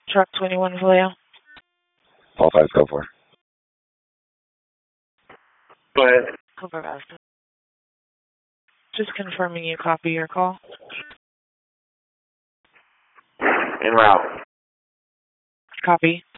Truck 21 Vallejo. All 5 go for. Go ahead. Cooper Vasquez. Just confirming you copy your call. En route. Copy.